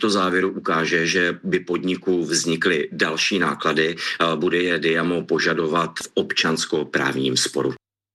těchto závěrů ukáže, že by podniku vznikly další náklady, bude je Diamo požadovat v občanskoprávním sporu.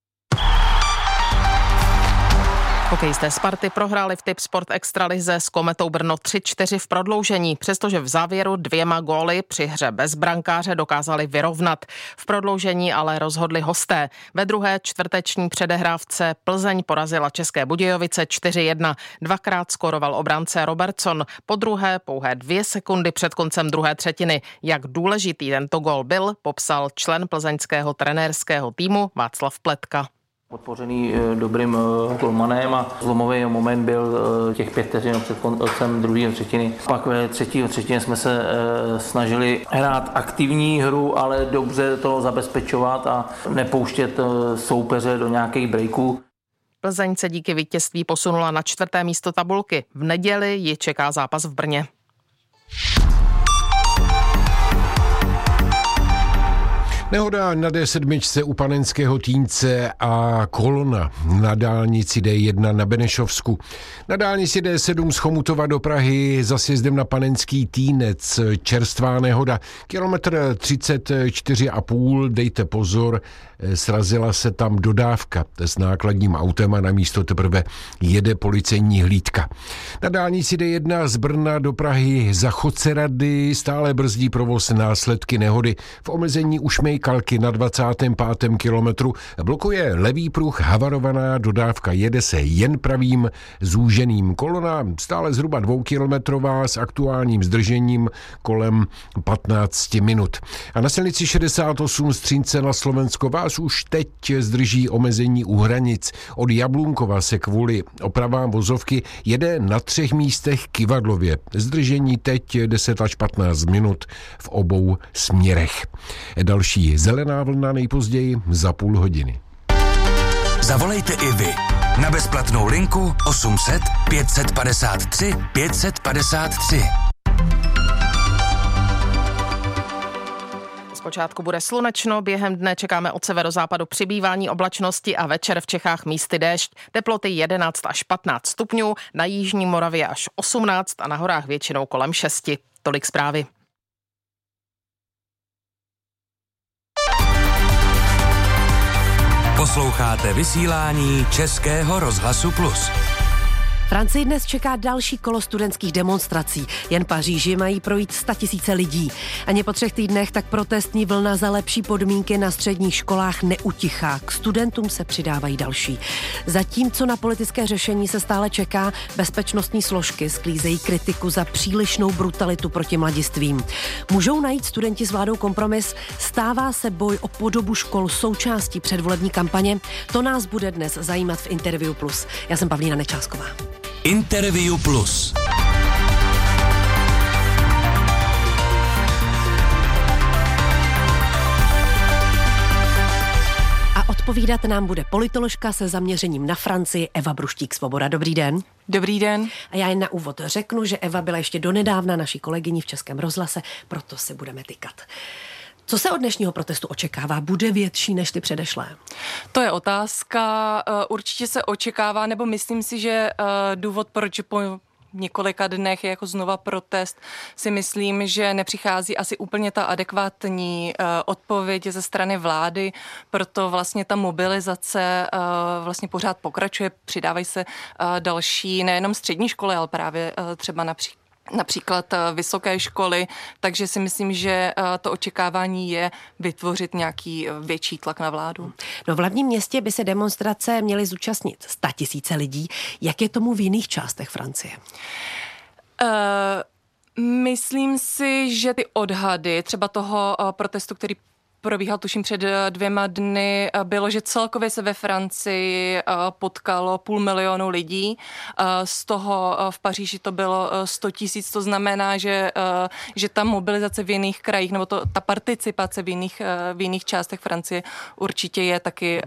Hokejisté Sparty prohráli v Tipsport extralize s Kometou Brno 3-4 v prodloužení, přestože v závěru 2 góly při hře bez brankáře dokázali vyrovnat. V prodloužení ale rozhodli hosté. Ve druhé čtvrteční předehrávce Plzeň porazila České Budějovice 4-1. Dvakrát skóroval obránce Robertson. Po druhé pouhé 2 sekundy před koncem druhé třetiny. Jak důležitý tento gól byl, popsal člen plzeňského trenérského týmu Václav Pletka. Podpořený dobrým golmanem a zlomový moment byl těch 5 vteřin před koncem druhé třetiny. Pak ve třetí třetině jsme se snažili hrát aktivní hru, ale dobře to zabezpečovat a nepouštět soupeře do nějakých breaků. Plzeň se díky vítězství posunula na 4. místo tabulky. V neděli ji čeká zápas v Brně. Nehoda na D7 u Panenského Týnce a kolona na dálnici D1 na Benešovsku. Na dálnici D7 z Chomutova do Prahy za sjezdem na Panenský Týnec čerstvá nehoda. Kilometr 34,5, dejte pozor, srazila se tam dodávka s nákladním autem a na místo teprve jede policejní hlídka. Na dálnici D1 z Brna do Prahy za Chocerady stále brzdí provoz následky nehody. V omezení u Šmejkalky na 25. kilometru blokuje levý pruh havarovaná dodávka. Jede se jen pravým zúženým. Kolona stále zhruba 2kilometrová s aktuálním zdržením kolem 15 minut. A na silnici 68 z Třince na Slovensko vás už teď zdrží omezení u hranic. Od Jablunkova se kvůli opravám vozovky jede na 3 místech Kivadlově. Zdržení teď 10 až 15 minut v obou směrech. Další zelená vlna nejpozději za půl hodiny. Zavolejte i vy na bezplatnou linku 800 553 553. Zpočátku bude slunečno, během dne čekáme od severozápadu přibývání oblačnosti a večer v Čechách místy déšť. Teploty 11 až 15 stupňů, na jižní Moravě až 18 a na horách většinou kolem 6. Tolik zprávy. Posloucháte vysílání Českého rozhlasu Plus. Francii dnes čeká další kolo studentských demonstrací. Jen Paříži mají projít 100 000 lidí. Ani po 3 týdnech tak protestní vlna za lepší podmínky na středních školách neutichá. K studentům se přidávají další. Zatímco na politické řešení se stále čeká, bezpečnostní složky sklízejí kritiku za přílišnou brutalitu proti mladistvím. Můžou najít studenti s vládou kompromis? Stává se boj o podobu škol součástí předvolební kampaně? To nás bude dnes zajímat v Interview Plus. Já jsem Pavlína Nečásková. Interview Plus. A odpovídat nám bude politoložka se zaměřením na Francii Eva Bruštík-Svoboda. Dobrý den. Dobrý den. A já jen na úvod řeknu, že Eva byla ještě donedávna naší kolegyní v Českém rozhlase, proto si budeme tykat. Co se od dnešního protestu očekává? Bude větší než ty předešlé? To je otázka. Určitě se očekává, nebo myslím si, že důvod, proč po několika dnech je jako znova protest, si myslím, že nepřichází asi úplně ta adekvátní odpověď ze strany vlády, proto vlastně ta mobilizace vlastně pořád pokračuje, přidávají se další, nejenom střední školy, ale právě třeba například vysoké školy, takže si myslím, že to očekávání je vytvořit nějaký větší tlak na vládu. No v hlavním městě by se demonstrace měly zúčastnit 100 000 lidí. Jak je tomu v jiných částech Francie? Myslím si, že ty odhady třeba toho protestu, který probíhal tuším před 2 dny, bylo, že celkově se ve Francii potkalo 500 000 lidí. Z toho v Paříži to bylo 100 000, to znamená, že ta mobilizace v jiných krajích, nebo ta participace v jiných částech Francie určitě je taky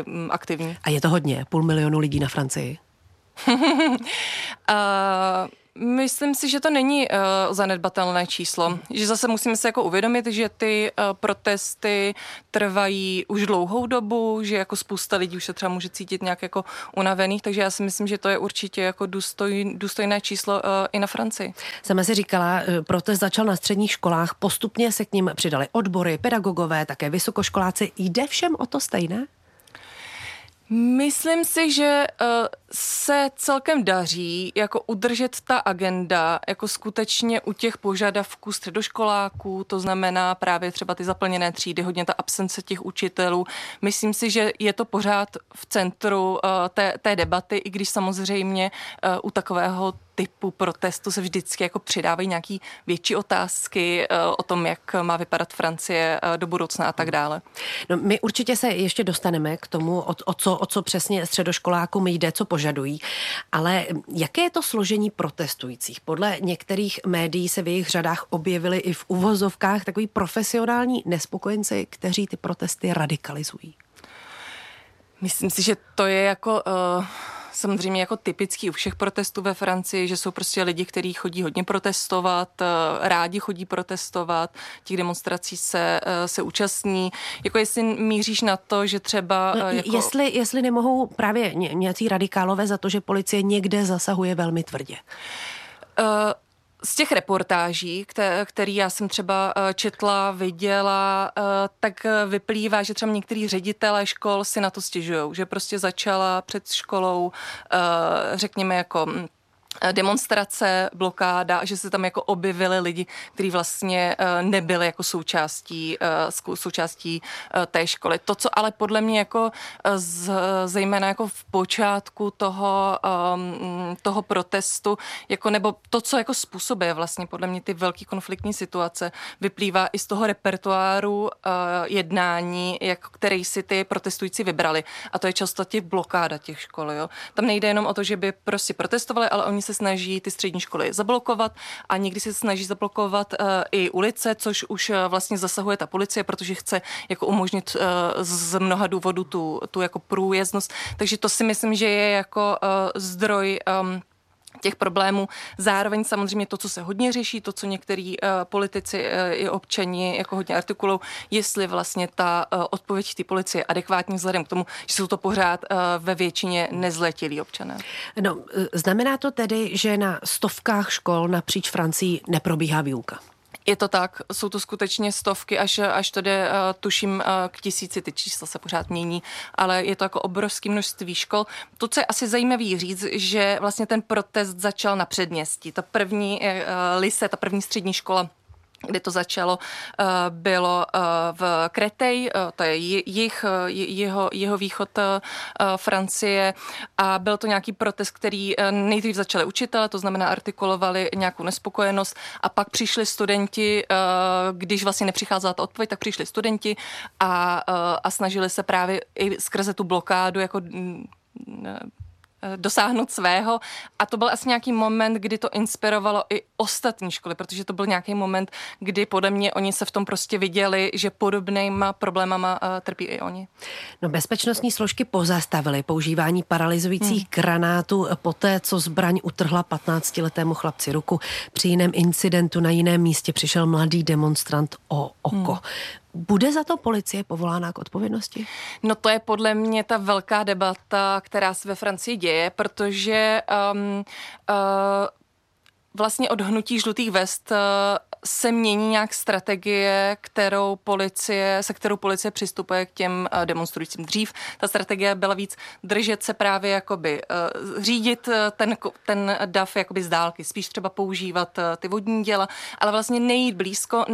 aktivní. A je to hodně, 500 000 lidí na Francii? Myslím si, že to není zanedbatelné číslo. Že zase musíme se jako uvědomit, že ty protesty trvají už dlouhou dobu, že jako spousta lidí už se třeba může cítit nějak jako unavených, takže já si myslím, že to je určitě jako důstojné číslo i na Francii. Sama si říkala, protest začal na středních školách, postupně se k nim přidali odbory, pedagogové, také vysokoškoláci. Jde všem o to stejné? Myslím si, že se celkem daří jako udržet ta agenda jako skutečně u těch požadavků středoškoláků, to znamená právě třeba ty zaplněné třídy, hodně ta absence těch učitelů. Myslím si, že je to pořád v centru té debaty, i když samozřejmě u takového typu protestu se vždycky jako přidávají nějaký větší otázky o tom, jak má vypadat Francie do budoucna a tak dále. No, my určitě se ještě dostaneme k tomu, o co přesně středoškolákům jde, co požadují, ale jaké je to složení protestujících? Podle některých médií se v jejich řadách objevili i v uvozovkách takový profesionální nespokojenci, kteří ty protesty radikalizují. Myslím si, že to je jako samozřejmě jako typický u všech protestů ve Francii, že jsou prostě lidi, kteří chodí hodně protestovat, rádi chodí protestovat, těch demonstrací se účastní. Jako jestli míříš na to, že třeba... Jako... Jestli nemohou právě nějací radikálové za to, že policie někde zasahuje velmi tvrdě. Z těch reportáží, který já jsem třeba četla, viděla, tak vyplývá, že třeba některý ředitelé škol si na to stěžujou, že prostě začala před školou, řekněme jako demonstrace, blokáda, že se tam jako objevili lidi, kteří vlastně nebyli jako součástí té školy. To, co ale podle mě jako zejména jako v počátku toho protestu, jako nebo to, co jako způsobuje vlastně podle mě ty velký konfliktní situace, vyplývá i z toho repertoáru jednání, který si ty protestující vybrali. A to je často blokáda těch škol. Jo. Tam nejde jenom o to, že by prostě protestovali, ale oni se snaží ty střední školy zablokovat a někdy se snaží zablokovat i ulice, což už vlastně zasahuje ta policie, protože chce jako umožnit z mnoha důvodů tu jako průjezdnost. Takže to si myslím, že je jako zdroj těch problémů. Zároveň samozřejmě to, co se hodně řeší, to, co některý politici i občani jako hodně artikulují, jestli vlastně ta odpověď té policie je adekvátní vzhledem k tomu, že jsou to pořád ve většině nezletilí občané. No, znamená to tedy, že na stovkách škol napříč Francii neprobíhá výuka? Je to tak, jsou to skutečně stovky, až to jde, tuším, k 1000, ty čísla se pořád mění, ale je to jako obrovské množství škol. To, co je asi zajímavý říct, že vlastně ten protest začal na předměstí. Ta první lycée, ta první střední škola, kde to začalo, bylo v Créteil, to je jeho východ Francie, a byl to nějaký protest, který nejdřív začali učitelé, to znamená artikulovali nějakou nespokojenost, a pak přišli studenti, když vlastně nepřicházela ta odpověď, tak přišli studenti a snažili se právě i skrze tu blokádu jako dosáhnout svého, a to byl asi nějaký moment, kdy to inspirovalo i ostatní školy, protože to byl nějaký moment, kdy podle mě oni se v tom prostě viděli, že podobnýma problémama trpí i oni. No, bezpečnostní složky pozastavily používání paralyzujících granátů poté, co zbraň utrhla 15letému chlapci ruku. Při jiném incidentu na jiném místě přišel mladý demonstrant o oko. Bude za to policie povolána k odpovědnosti? No, to je podle mě ta velká debata, která se ve Francii děje, protože vlastně od hnutí žlutých vest se mění nějak strategie, se kterou policie přistupuje k těm demonstrujícím. Dřív ta strategie byla víc držet se právě jakoby řídit ten dav jakoby z dálky, spíš třeba používat ty vodní děla, ale vlastně nejít blízko,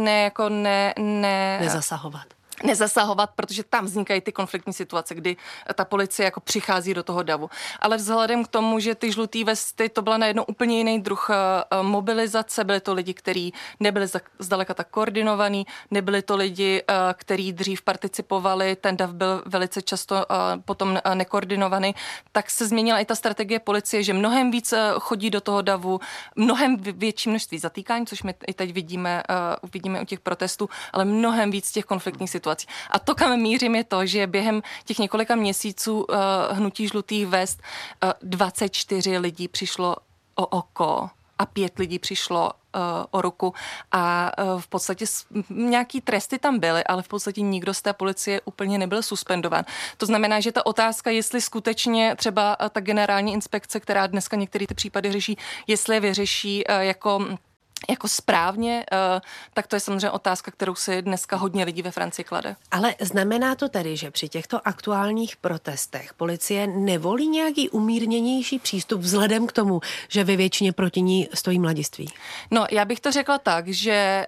nezasahovat, protože tam vznikají ty konfliktní situace, kdy ta policie jako přichází do toho davu. Ale vzhledem k tomu, že ty žlutý vesty, to byla najednou úplně jiný druh mobilizace, byly to lidi, kteří nebyli zdaleka tak koordinovaní, nebyli to lidi, kteří dřív participovali, ten dav byl velice často potom nekoordinovaný, tak se změnila i ta strategie policie, že mnohem víc chodí do toho davu, mnohem větší množství zatýkání, což my i teď vidíme u těch protestů, ale mnohem víc těch konfliktních situací. A to, kam mířím, je to, že během těch několika měsíců hnutí žlutých vest 24 lidí přišlo o oko a 5 lidí přišlo o ruku a v podstatě nějaký tresty tam byly, ale v podstatě nikdo z té policie úplně nebyl suspendován. To znamená, že ta otázka, jestli skutečně třeba ta generální inspekce, která dneska některé ty případy řeší, jestli je vyřeší jako správně, tak to je samozřejmě otázka, kterou si dneska hodně lidí ve Francii klade. Ale znamená to tedy, že při těchto aktuálních protestech policie nevolí nějaký umírněnější přístup vzhledem k tomu, že ve většině proti ní stojí mladiství? No, já bych to řekla tak, že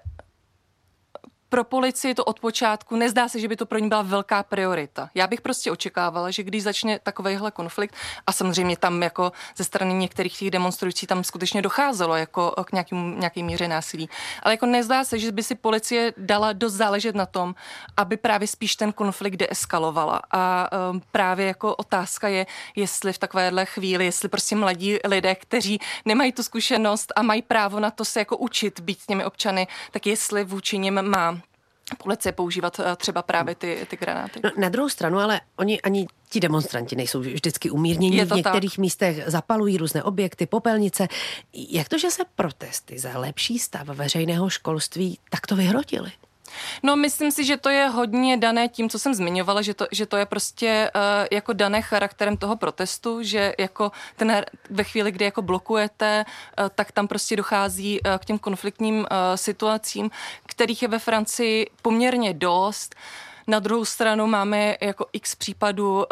pro policii to od počátku nezdá se, že by to pro ní byla velká priorita. Já bych prostě očekávala, že když začne takovejhle konflikt, a samozřejmě tam jako ze strany některých těch demonstrujících tam skutečně docházelo jako k nějaký míře násilí. Ale jako nezdá se, že by si policie dala dost záležet na tom, aby právě spíš ten konflikt deeskalovala. A právě jako otázka je, jestli v takovéhle chvíli, jestli prostě mladí lidé, kteří nemají tu zkušenost a mají právo na to se jako učit být s těmi občany, tak jestli vůči nim má policie používat třeba právě ty granáty. No, na druhou stranu, ale oni ani ti demonstranti nejsou vždycky umírnění. V některých místech zapalují různé objekty, popelnice. Jak to, že se protesty za lepší stav veřejného školství takto vyhrotily? No, myslím si, že to je hodně dané tím, co jsem zmiňovala, že to je prostě jako dané charakterem toho protestu, že jako ve chvíli, kdy jako blokujete, tak tam prostě dochází k těm konfliktním situacím, kterých je ve Francii poměrně dost. Na druhou stranu máme jako x případů,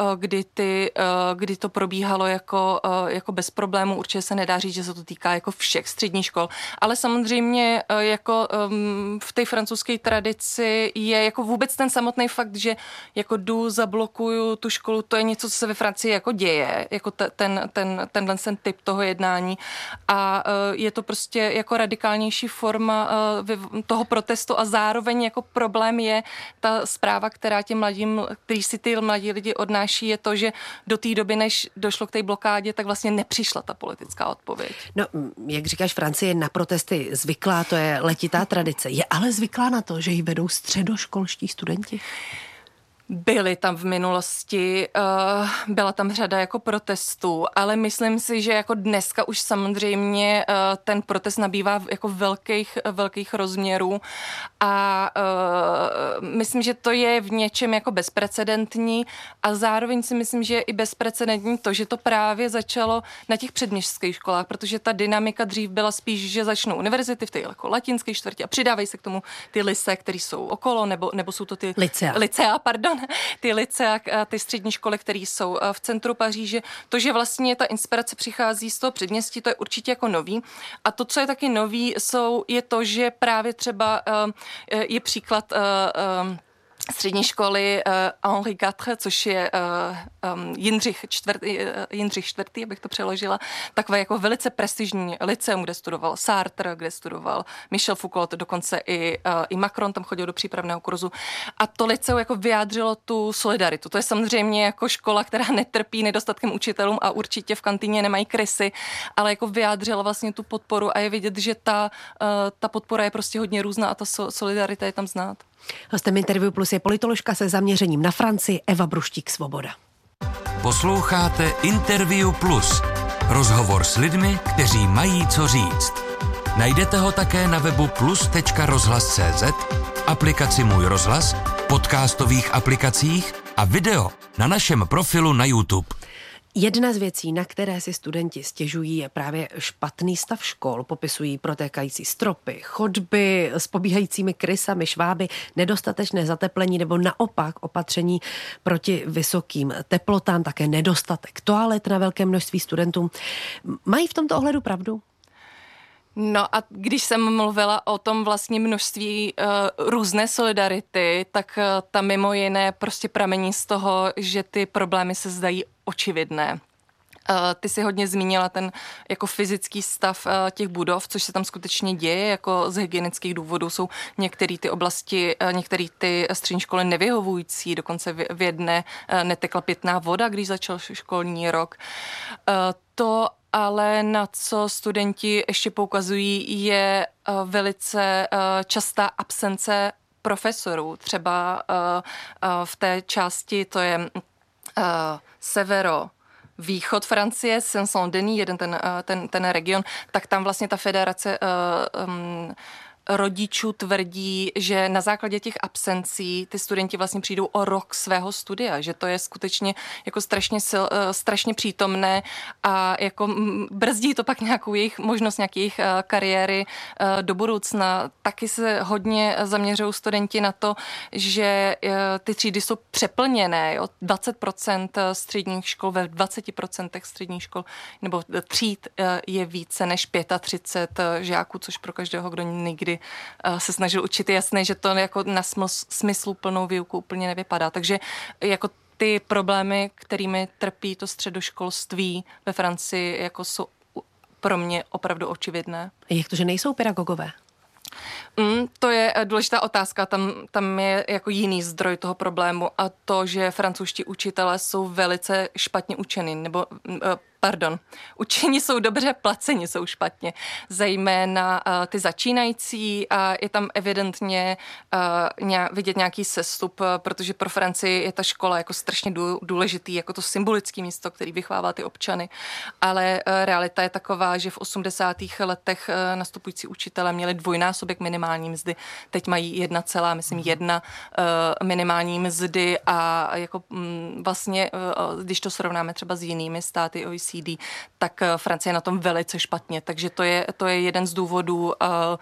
kdy to probíhalo jako bez problémů. Určitě se nedá říct, že se to týká jako všech středních škol. Ale samozřejmě jako v té francouzské tradici je jako vůbec ten samotný fakt, že jako zablokuju tu školu, to je něco, co se ve Francii jako děje, jako tenhle typ toho jednání. A je to prostě jako radikálnější forma toho protestu a zároveň jako problém je ta zpráva, který si ty mladí lidi odnáší, je to, že do té doby, než došlo k té blokádě, tak vlastně nepřišla ta politická odpověď. No, jak říkáš, Francie je na protesty zvyklá, to je letitá tradice. Je ale zvyklá na to, že ji vedou středoškolští studenti? Byly tam v minulosti, byla tam řada jako protestů, ale myslím si, že jako dneska už samozřejmě ten protest nabývá jako velkých rozměrů a myslím, že to je v něčem jako bezprecedentní a zároveň si myslím, že je i bezprecedentní to, že to právě začalo na těch předměstských školách, protože ta dynamika dřív byla spíš, že začnou univerzity v té jako latinské čtvrti a přidávají se k tomu ty lycée, které jsou okolo, nebo jsou to ty licea, ty licea, ty střední školy, které jsou v centru Paříže. To, že vlastně ta inspirace přichází z toho předměstí, to je určitě jako nový. A to, co je taky nový, je to, že právě třeba je příklad střední školy Henri IV, což je Jindřich IV, abych to přeložila, takové jako velice prestižní lyceum, kde studoval Sartre, kde studoval Michel Foucault, dokonce i Macron tam chodil do přípravného kurzu. A to lyceum jako vyjádřilo tu solidaritu. To je samozřejmě jako škola, která netrpí nedostatkem učitelům a určitě v kantýně nemají krysy, ale jako vyjádřila vlastně tu podporu a je vidět, že ta podpora je prostě hodně různá a ta solidarita je tam znát. Hostem Interview Plus je politoložka se zaměřením na Francii Eva Bruštík-Svoboda. Posloucháte Interview Plus. Rozhovor s lidmi, kteří mají co říct. Najdete ho také na webu plus.rozhlas.cz, aplikaci Můj rozhlas, podcastových aplikacích a video na našem profilu na YouTube. Jedna z věcí, na které si studenti stěžují, je právě špatný stav škol. Popisují protékající stropy, chodby s pobíhajícími krysami, šváby, nedostatečné zateplení nebo naopak opatření proti vysokým teplotám, také nedostatek toalet na velké množství studentů. Mají v tomto ohledu pravdu? No a když jsem mluvila o tom vlastně množství různé solidarity, tak ta mimo jiné prostě pramení z toho, že ty problémy se zdají očividné. Ty si hodně zmínila ten jako fyzický stav těch budov, což se tam skutečně děje, jako z hygienických důvodů jsou některé ty oblasti, některé ty střední školy nevyhovující, dokonce v jedné netekla pitná voda, když začal školní rok. To ale na co studenti ještě poukazují, je velice častá absence profesorů. Třeba v té části, to je východ Francie, Saint-Denis, jeden ten region, tak tam vlastně ta federace rodičů tvrdí, že na základě těch absencí ty studenti vlastně přijdou o rok svého studia, že to je skutečně jako strašně přítomné a jako brzdí to pak nějakou jejich možnost, nějaké jejich kariéry do budoucna. Taky se hodně zaměřují studenti na to, že ty třídy jsou přeplněné. Jo? 20% středních škol, ve 20% středních škol nebo tříd je více než 35 žáků, což pro každého, kdo nikdy se snažil učit, je jasné, že to jako na smysluplnou výuku úplně nevypadá. Takže jako ty problémy, kterými trpí to středoškolství ve Francii, jako jsou pro mě opravdu očividné. Jak to, že nejsou pedagogové? To je důležitá otázka, tam je jako jiný zdroj toho problému a to, že francouzští učitelé jsou velice špatně učeni, nebo učení jsou dobře, placeni jsou špatně, zejména ty začínající a je tam evidentně vidět nějaký sestup, protože pro Francii je ta škola jako strašně důležitý, jako to symbolické místo, který vychovává ty občany, ale realita je taková, že v 80. letech nastupující učitelé měli dvojnásobek minimální mzdy, teď mají 1 minimální mzdy a jako vlastně, když to srovnáme třeba s jinými státy OECD, tak Francie je na tom velice špatně. Takže to je jeden z důvodů,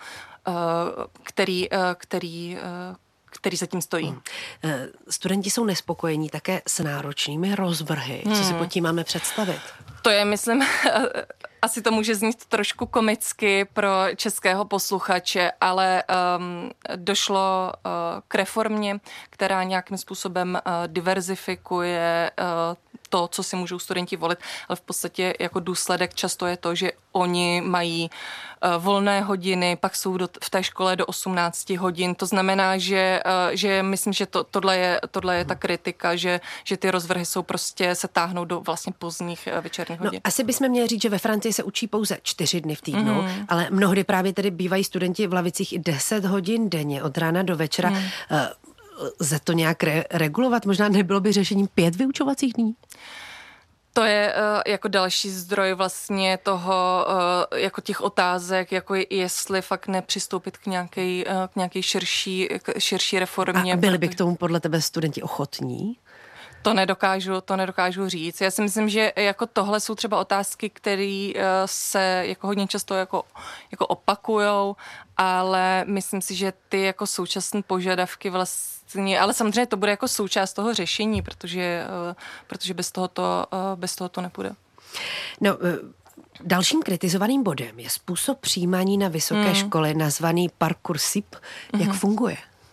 který za tím stojí. Studenti jsou nespokojení také s náročnými rozvrhy. Co si pod tím máme představit? To je, myslím, asi to může znít trošku komicky pro českého posluchače, ale došlo k reformě, která nějakým způsobem diverzifikuje to, co si můžou studenti volit, ale v podstatě jako důsledek často je to, že oni mají volné hodiny, pak jsou v té škole do 18 hodin. To znamená, že myslím, že tohle je ta kritika, že ty rozvrhy jsou prostě se táhnou do vlastně pozdních večerních hodin. Asi bychom měli říct, že ve Francii se učí pouze 4 dny v týdnu, ale mnohdy právě tedy bývají studenti v lavicích i 10 hodin denně, od rána do večera. Lze to nějak regulovat? Možná nebylo by řešením 5 vyučovacích dní? To je jako další zdroj vlastně toho, jako těch otázek, jako jestli fakt nepřistoupit k nějaké širší reformě. A byli by k tomu podle tebe studenti ochotní? To nedokážu říct. Já si myslím, že jako tohle jsou třeba otázky, které se jako hodně často jako opakujou, ale myslím si, že ty jako současné požadavky vlastně, ale samozřejmě to bude jako součást toho řešení, protože bez toho to nepůjde. No, dalším kritizovaným bodem je způsob přijímání na vysoké školy nazvaný Parcoursup. Jak funguje?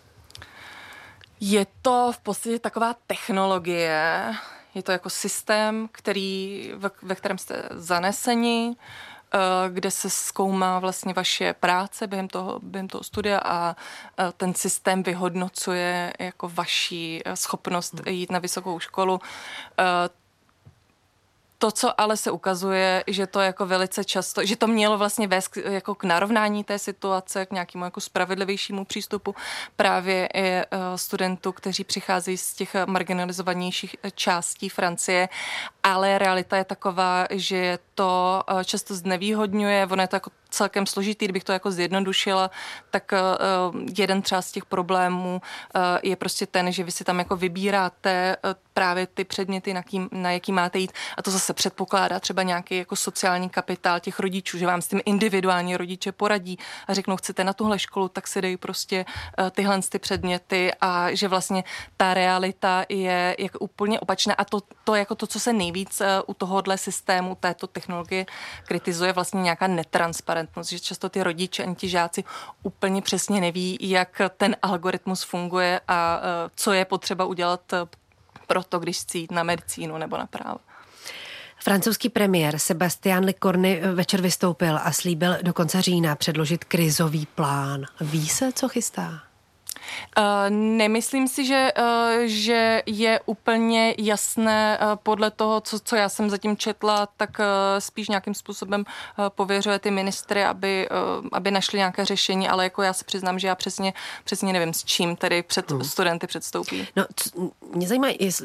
Je to v podstatě taková technologie, je to jako systém, ve kterém jste zaneseni, kde se zkoumá vlastně vaše práce během toho studia a ten systém vyhodnocuje jako vaši schopnost jít na vysokou školu. To, co ale se ukazuje, že to jako velice často, že to mělo vlastně vést jako k narovnání té situace, k nějakému jako spravedlivějšímu přístupu právě i studentů, kteří přicházejí z těch marginalizovanějších částí Francie, ale realita je taková, že to často znevýhodňuje, ono je to jako celkem složitý, kdybych to jako zjednodušila, tak jeden třeba z těch problémů je prostě ten, že vy si tam jako vybíráte právě ty předměty, na jaký máte jít a to zase předpokládá třeba nějaký jako sociální kapitál těch rodičů, že vám s tím individuální rodiče poradí a řeknou, chcete na tuhle školu, tak si dej prostě tyhle ty předměty a že vlastně ta realita je jako úplně opačná a to jako to, co se nejvíc u tohohle systému, této technologie kritizuje, vlastně nějaká netransparentnost, že často ty rodiče ani ti žáci úplně přesně neví, jak ten algoritmus funguje a co je potřeba udělat pro to, když chci jít na medicínu nebo na právo. Francouzský premiér Sébastien Lecornu večer vystoupil a slíbil do konce října předložit krizový plán. Ví se, co chystá? Nemyslím si, že je úplně jasné podle toho, co já jsem zatím četla, tak spíš nějakým způsobem pověřuje ty ministry, aby našli nějaké řešení, ale jako já se přiznám, že já přesně nevím, s čím tady před studenty předstoupí. No, mě zajímá,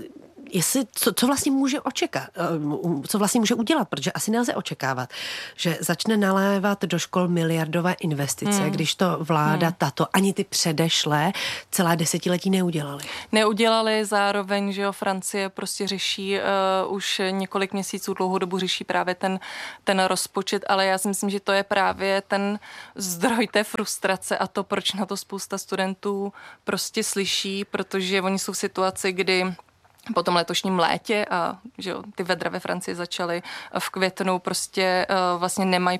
co vlastně může co vlastně může udělat, protože asi nelze očekávat, že začne nalévat do škol miliardové investice, když to vláda tato ani ty předešlé celá desetiletí neudělali. Zároveň, že jo, Francie prostě řeší už několik měsíců, dlouhou dobu řeší právě ten rozpočet, ale já si myslím, že to je právě ten zdroj té frustrace a to, proč na to spousta studentů prostě slyší, protože oni jsou v situaci, kdy po tom letošním létě a že jo, ty vedra ve Francii začaly v květnu, prostě vlastně nemají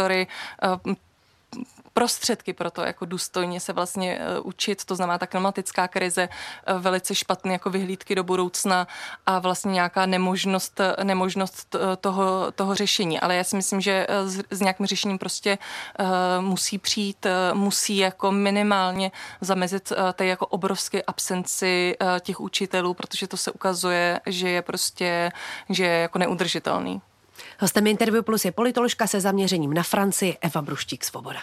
prostředky pro to, jako důstojně se vlastně učit, to znamená ta klimatická krize, velice špatné jako vyhlídky do budoucna a vlastně nějaká nemožnost toho řešení. Ale já si myslím, že s nějakým řešením prostě musí přijít, musí jako minimálně zamezit té jako obrovské absenci těch učitelů, protože to se ukazuje, že je jako neudržitelný. Hostem Interview Plus je politoložka se zaměřením na Francii Eva Bruštík-Svoboda.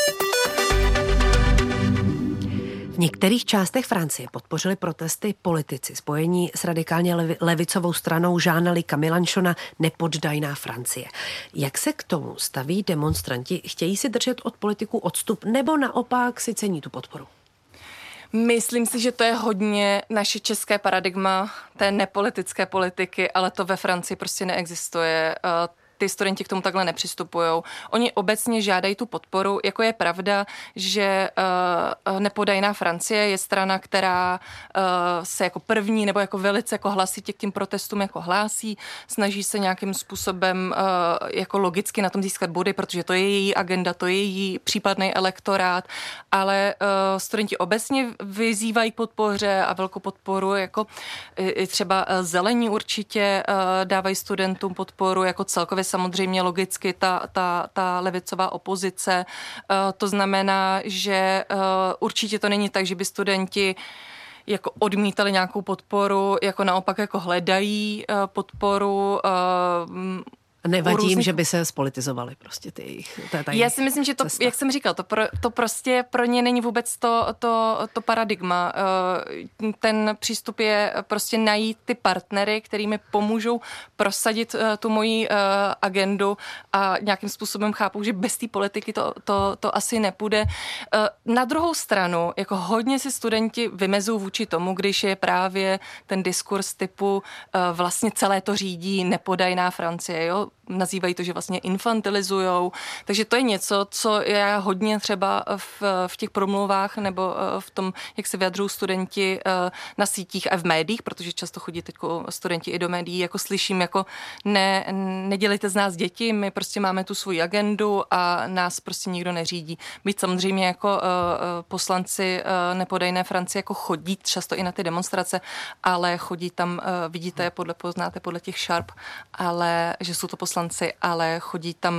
V některých částech Francie podpořili protesty politici spojení s radikálně levicovou stranou Jeana-Luca Mélenchona Nepoddajná Francie. Jak se k tomu staví demonstranti? Chtějí si držet od politiků odstup nebo naopak si cení tu podporu? Myslím si, že to je hodně naše české paradigma té nepolitické politiky, ale to ve Francii prostě neexistuje. Ty studenti k tomu takhle nepřistupujou. Oni obecně žádají tu podporu, jako je pravda, že Nepoddajná Francie je strana, která se jako první nebo jako velice jako hlasitě k těm protestům jako hlásí, snaží se nějakým způsobem jako logicky na tom získat body, protože to je její agenda, to je její případný elektorát, ale studenti obecně vyzývají k podpoře a velkou podporu, jako i třeba zelení určitě dávají studentům podporu, jako celkově samozřejmě logicky ta levicová opozice. To znamená, že určitě to není tak, že by studenti jako odmítali nějakou podporu, jako naopak jako hledají podporu. Nevadí jim, že by se spolitizovali prostě ty jejich. Já si myslím, že to, jak jsem říkal, to prostě pro ně není vůbec to paradigma. Ten přístup je prostě najít ty partnery, kterými pomůžou prosadit tu moji agendu a nějakým způsobem chápou, že bez té politiky to asi nepůjde. Na druhou stranu, jako hodně si studenti vymezují vůči tomu, když je právě ten diskurs typu vlastně celé to řídí Nepoddajná Francie, jo? Nazývají to, že vlastně infantilizujou. Takže to je něco, co já hodně třeba v těch promluvách nebo v tom, jak se vyjadřují studenti na sítích a v médiích, protože často chodí teď studenti i do médií, jako slyším, jako nedělejte z nás děti, my prostě máme tu svou agendu a nás prostě nikdo neřídí. Byť samozřejmě jako poslanci Nepoddajné Francie jako chodí často i na ty demonstrace, ale chodí tam, vidíte, poznáte podle těch šarp, ale že jsou to poslanci, ale chodí tam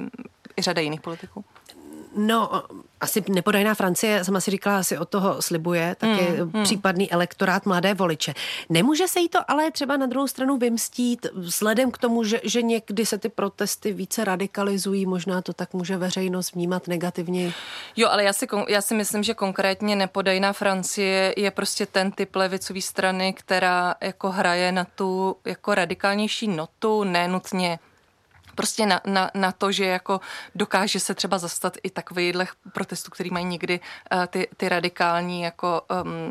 i řada jiných politiků. No, asi Nepoddajná Francie, sama si říkala, si od toho slibuje taky případný elektorát mladé voliče. Nemůže se jí to ale třeba na druhou stranu vymstít vzhledem k tomu, že někdy se ty protesty více radikalizují, možná to tak může veřejnost vnímat negativně. Jo, ale já si myslím, že konkrétně Nepoddajná Francie je prostě ten typ levicové strany, která jako hraje na tu jako radikálnější notu, nenutně prostě na to, že jako dokáže se třeba zastat i takovýhle protestů, který mají někdy ty radikální jako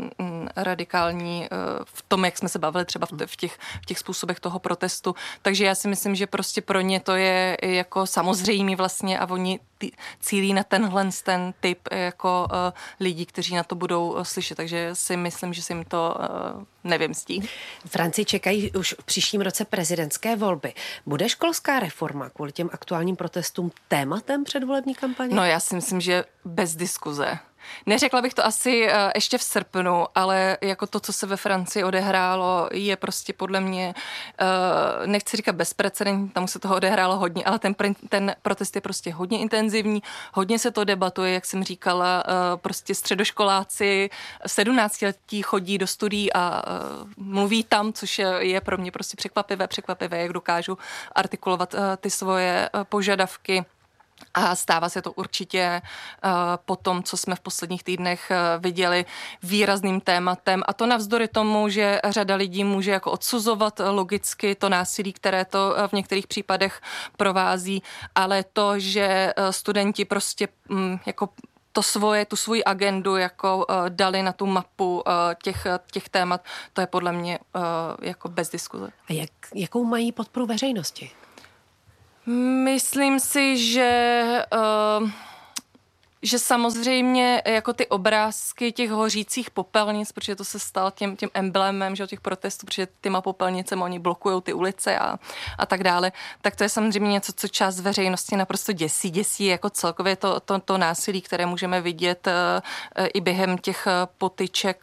radikální v tom, jak jsme se bavili třeba v těch způsobech toho protestu. Takže já si myslím, že prostě pro ně to je jako samozřejmý vlastně a oni cílí na ten typ jako lidí, kteří na to budou slyšet. Takže si myslím, že se jim to nevymstí. Francii čekají už v příštím roce prezidentské volby. Bude školská reforma kvůli těm aktuálním protestům tématem předvolební kampaně? No já si myslím, že bez diskuze. Neřekla bych to asi ještě v srpnu, ale jako to, co se ve Francii odehrálo, je prostě podle mě, nechci říkat bezprecedentní, tam se toho odehrálo hodně, ale ten protest je prostě hodně intenzivní, hodně se to debatuje, jak jsem říkala, prostě středoškoláci 17letí chodí do studií a mluví tam, což je pro mě prostě překvapivé, jak dokážu artikulovat ty svoje požadavky. A stává se to určitě po tom, co jsme v posledních týdnech viděli, výrazným tématem. A to navzdory tomu, že řada lidí může jako odsuzovat logicky to násilí, které to v některých případech provází, ale to, že studenti prostě jako tu svoji agendu jako dali na tu mapu těch témat, to je podle mě jako bez diskuze. A jakou mají podporu veřejnosti? Myslím si, že samozřejmě jako ty obrázky těch hořících popelnic, protože to se stalo tím emblémem, že těch protestů, protože těma popelnicemi oni blokují ty ulice a tak dále, tak to je samozřejmě něco, co část veřejnosti naprosto děsí jako celkově to násilí, které můžeme vidět i během těch potyček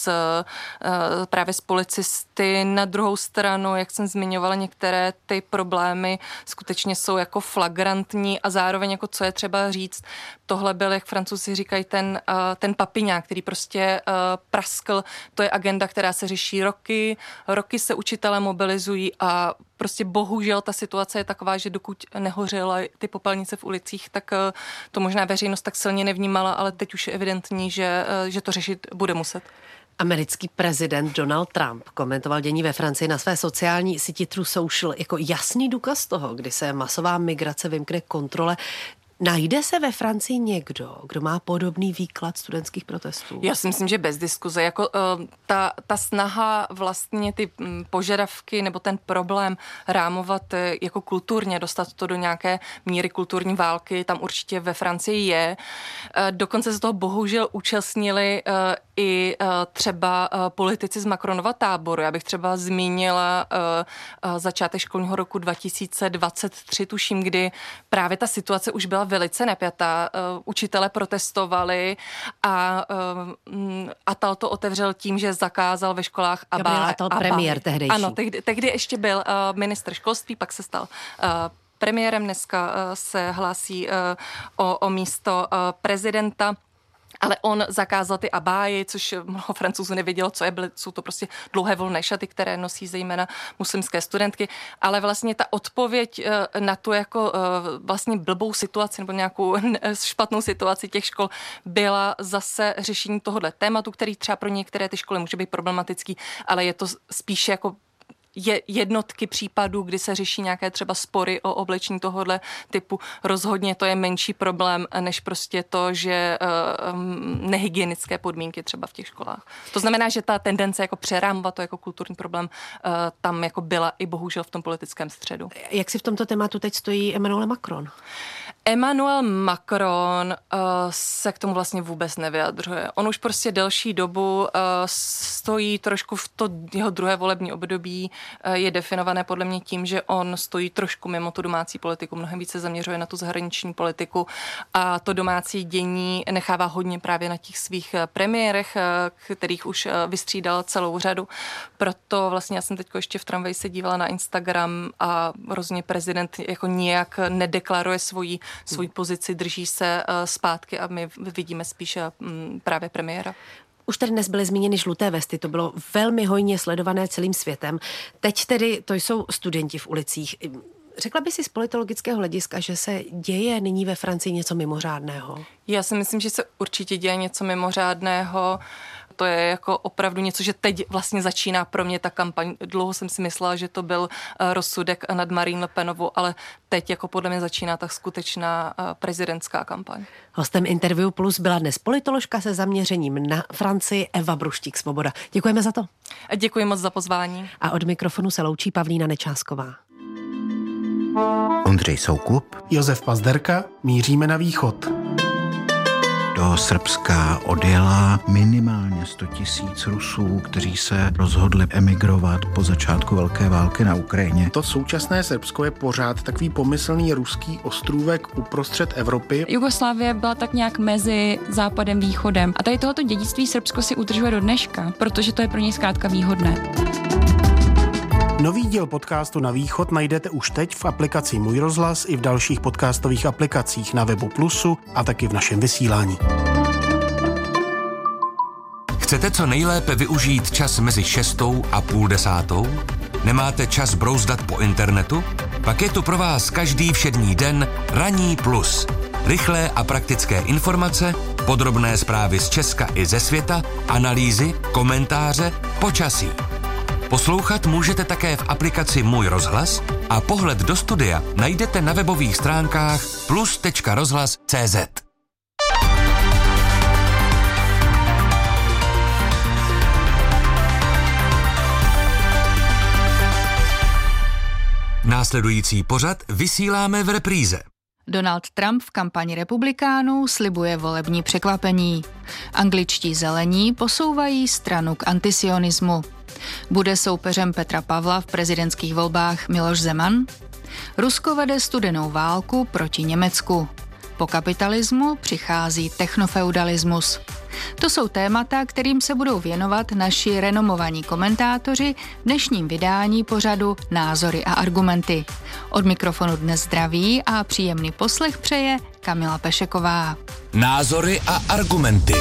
právě s policisty. Na druhou stranu, jak jsem zmiňovala, některé ty problémy skutečně jsou jako flagrantní a zároveň jako co je třeba říct, tohle byl, jak Francouzi říkají, ten papiňák, který prostě praskl. To je agenda, která se řeší roky se učitelé mobilizují a prostě bohužel ta situace je taková, že dokud nehořely ty popelnice v ulicích, tak to možná veřejnost tak silně nevnímala, ale teď už je evidentní, že to řešit bude muset. Americký prezident Donald Trump komentoval dění ve Francii na své sociální síti Truth Social jako jasný důkaz toho, kdy se masová migrace vymkne kontrole. Najde se ve Francii někdo, kdo má podobný výklad studentských protestů? Já si myslím, že bez diskuze. Jako ta snaha vlastně ty požadavky nebo ten problém rámovat jako kulturně, dostat to do nějaké míry kulturní války, tam určitě ve Francii je. Dokonce se toho bohužel účastnili i třeba politici z Macronova táboru. Já bych třeba zmínila začátek školního roku 2023, tuším, kdy právě ta situace už byla velice napjatá. Učitelé protestovali a Attal to otevřel tím, že zakázal ve školách abáje. Gabriel Attal, premiér tehdejší. Ano, tehdy ještě byl ministr školství, pak se stal premiérem, dneska se hlásí o místo prezidenta. Ale on zakázal ty abáji, což mnoho Francouzů nevědělo, co je. Jsou to prostě dlouhé volné šaty, které nosí zejména muslimské studentky. Ale vlastně ta odpověď na tu jako vlastně blbou situaci nebo nějakou špatnou situaci těch škol byla zase řešení tohohle tématu, který třeba pro některé ty školy může být problematický, ale je to spíše jako jednotky případů, kdy se řeší nějaké třeba spory o oblečení tohohle typu. Rozhodně to je menší problém, než prostě to, že nehygienické podmínky třeba v těch školách. To znamená, že ta tendence jako přerámovat to jako kulturní problém tam jako byla i bohužel v tom politickém středu. Jak si v tomto tématu teď stojí Emmanuel Macron? Emmanuel Macron se k tomu vlastně vůbec nevyjadřuje. On už prostě delší dobu stojí trošku v to jeho druhé volební období, je definované podle mě tím, že on stojí trošku mimo tu domácí politiku, mnohem více zaměřuje na tu zahraniční politiku a to domácí dění nechává hodně právě na těch svých premiérech, kterých už vystřídal celou řadu. Proto vlastně já jsem teď ještě v tramvaji se dívala na Instagram a rozhodně prezident jako nijak nedeklaruje svoji pozici, drží se zpátky a my vidíme spíše právě premiéra. Už tady dnes byly zmíněny žluté vesty, to bylo velmi hojně sledované celým světem. Teď tedy to jsou studenti v ulicích. Řekla by si z politologického hlediska, že se děje nyní ve Francii něco mimořádného? Já si myslím, že se určitě děje něco mimořádného. To je jako opravdu něco, že teď vlastně začíná pro mě ta kampaň. Dlouho jsem si myslela, že to byl rozsudek nad Marine Le Penovou, ale teď jako podle mě začíná ta skutečná prezidentská kampaň. Hostem Interview Plus byla dnes politoložka se zaměřením na Francii Eva Bruštík-Svoboda. Děkujeme za to. A děkuji moc za pozvání. A od mikrofonu se loučí Pavlína Nečásková. Ondřej Soukup, Josef Pazderka, míříme na východ. Do Srbska odjela minimálně 100 000 Rusů, kteří se rozhodli emigrovat po začátku velké války na Ukrajině. To současné Srbsko je pořád takový pomyslný ruský ostrůvek uprostřed Evropy. Jugoslávie byla tak nějak mezi západem a východem. A tady tohoto dědictví Srbsko si udržuje do dneška, protože to je pro něj zkrátka výhodné. Nový díl podcastu Na východ najdete už teď v aplikaci Můj rozhlas i v dalších podcastových aplikacích na webu Plusu a taky v našem vysílání. Chcete co nejlépe využít čas mezi 6. a půl 10? Nemáte čas brouzdat po internetu? Pak je tu pro vás každý všední den Ranní plus. Rychlé a praktické informace, podrobné zprávy z Česka i ze světa, analýzy, komentáře, počasí. Poslouchat můžete také v aplikaci Můj rozhlas a pohled do studia najdete na webových stránkách plus.rozhlas.cz. Následující pořad vysíláme v repríze. Donald Trump v kampani republikánů slibuje volební překvapení. Angličtí zelení posouvají stranu k antisionismu. Bude soupeřem Petra Pavla v prezidentských volbách Miloš Zeman? Rusko vede studenou válku proti Německu. Po kapitalismu přichází technofeudalismus. To jsou témata, kterým se budou věnovat naši renomovaní komentátoři v dnešním vydání pořadu Názory a argumenty. Od mikrofonu dnes zdraví a příjemný poslech přeje Kamila Pešeková. Názory a argumenty.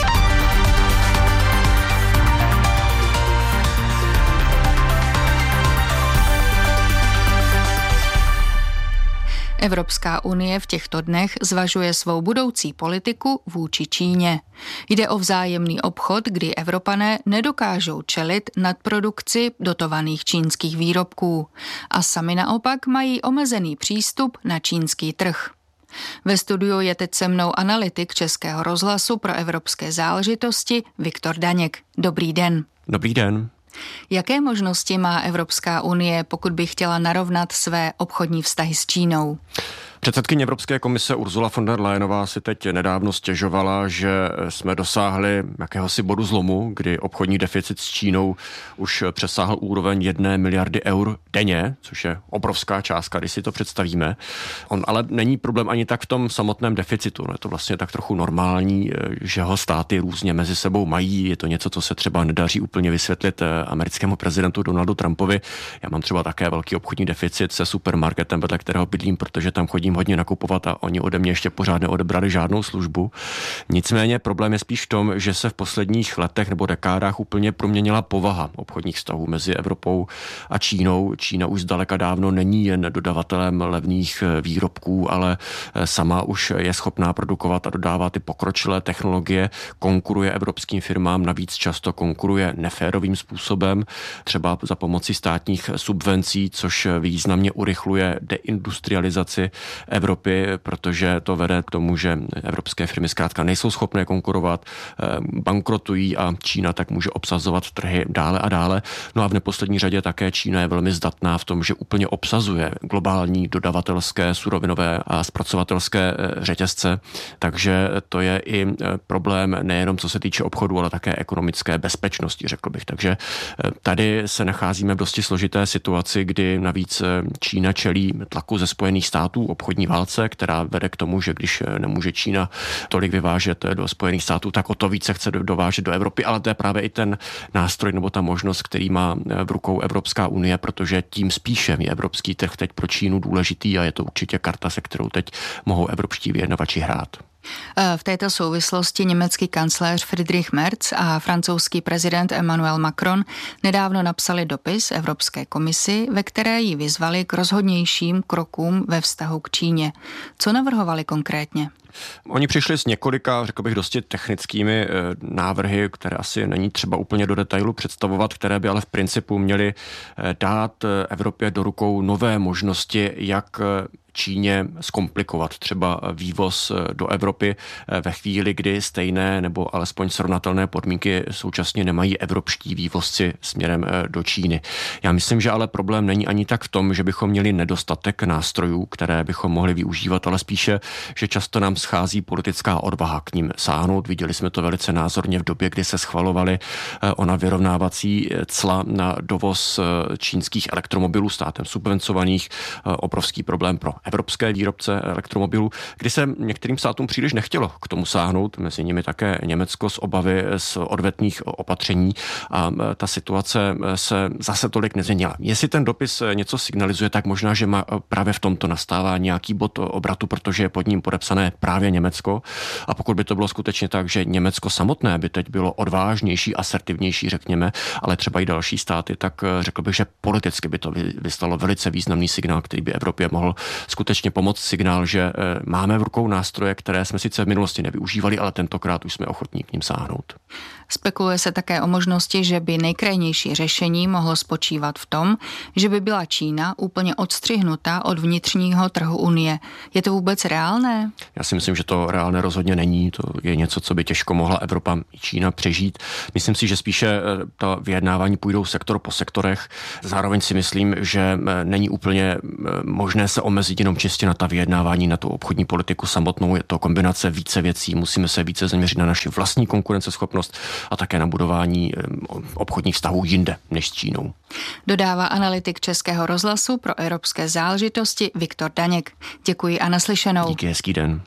Evropská unie v těchto dnech zvažuje svou budoucí politiku vůči Číně. Jde o vzájemný obchod, kdy Evropané nedokážou čelit nadprodukci dotovaných čínských výrobků a sami naopak mají omezený přístup na čínský trh. Ve studiu je teď se mnou analytik Českého rozhlasu pro evropské záležitosti Viktor Daněk. Dobrý den. Dobrý den. Jaké možnosti má Evropská unie, pokud by chtěla narovnat své obchodní vztahy s Čínou? Předsedkyně Evropské komise Ursula von der Leyenová si teď nedávno stěžovala, že jsme dosáhli jakéhosi bodu zlomu, kdy obchodní deficit s Čínou už přesáhl úroveň 1 miliardy eur denně, což je obrovská částka, když si to představíme. On ale není problém ani tak v tom samotném deficitu. Je to vlastně tak trochu normální, že ho státy různě mezi sebou mají. Je to něco, co se třeba nedaří úplně vysvětlit americkému prezidentu Donaldu Trumpovi. Já mám třeba také velký obchodní deficit se supermarketem, vedle kterého bydlím, protože tam chodím hodně nakupovat a oni ode mě ještě pořád neodebrali žádnou službu. Nicméně problém je spíš v tom, že se v posledních letech nebo dekádách úplně proměnila povaha obchodních vztahů mezi Evropou a Čínou. Čína už zdaleka dávno není jen dodavatelem levných výrobků, ale sama už je schopná produkovat a dodávat ty pokročilé technologie, konkuruje evropským firmám, navíc často konkuruje neférovým způsobem, třeba za pomoci státních subvencí, což významně urychluje deindustrializaci Evropy, protože to vede k tomu, že evropské firmy zkrátka nejsou schopné konkurovat, bankrotují a Čína tak může obsazovat trhy dále a dále. No a v neposlední řadě také Čína je velmi zdatná v tom, že úplně obsazuje globální dodavatelské, surovinové a zpracovatelské řetězce, takže to je i problém nejenom co se týče obchodu, ale také ekonomické bezpečnosti, řekl bych. Takže tady se nacházíme v dosti složité situaci, kdy navíc Čína čelí tlaku ze Spojených států, obchodní válce, která vede k tomu, že když nemůže Čína tolik vyvážet do Spojených států, tak o to více chce dovážet do Evropy, ale to je právě i ten nástroj nebo ta možnost, který má v rukou Evropská unie, protože tím spíše je evropský trh teď pro Čínu důležitý a je to určitě karta, se kterou teď mohou evropští vyjednavači hrát. V této souvislosti německý kancléř Friedrich Merz a francouzský prezident Emmanuel Macron nedávno napsali dopis Evropské komisi, ve které ji vyzvali k rozhodnějším krokům ve vztahu k Číně. Co navrhovali konkrétně? Oni přišli s několika, řekl bych, dosti technickými návrhy, které asi není třeba úplně do detailu představovat, které by ale v principu měly dát Evropě do rukou nové možnosti, jak Číně zkomplikovat třeba vývoz do Evropy ve chvíli, kdy stejné nebo alespoň srovnatelné podmínky současně nemají evropští vývozci směrem do Číny. Já myslím, že ale problém není ani tak v tom, že bychom měli nedostatek nástrojů, které bychom mohli využívat, ale spíše, že často nám schází politická odvaha k ním sáhnout. Viděli jsme to velice názorně v době, kdy se schvalovaly ona vyrovnávací cla na dovoz čínských elektromobilů státem subvencovaných. Obrovský problém pro evropské výrobce elektromobilů, kdy se některým státům příliš nechtělo k tomu sáhnout, mezi nimi také Německo z obavy z odvetných opatření a ta situace se zase tolik nezměnila. Jestli ten dopis něco signalizuje, tak možná, že právě v tomto nastává nějaký bod obratu, protože je pod ním podepsané právě Německo. A pokud by to bylo skutečně tak, že Německo samotné by teď bylo odvážnější, asertivnější, řekněme, ale třeba i další státy, tak řekl bych, že politicky by to vyslalo velice významný signál, který by Evropě mohl skutečně pomoct. Signál, že máme v rukou nástroje, které jsme sice v minulosti nevyužívali, ale tentokrát už jsme ochotní k nim sáhnout. Spekuluje se také o možnosti, že by nejkrajnější řešení mohlo spočívat v tom, že by byla Čína úplně odstřihnutá od vnitřního trhu Unie. Je to vůbec reálné? Já si myslím, že to reálné rozhodně není. To je něco, co by těžko mohla Evropa i Čína přežít. Myslím si, že spíše ta vyjednávání půjdou sektor po sektorech. Zároveň si myslím, že není úplně možné se omezit jenom čistě na ta vyjednávání, na tu obchodní politiku samotnou. Je to kombinace více věcí. Musíme se více zaměřit na naši vlastní konkurenceschopnost a také na budování obchodních vztahů jinde než s Čínou. Dodává analytik Českého rozhlasu pro evropské záležitosti Viktor Daněk. Děkuji a naslyšenou. Díky, hezký den.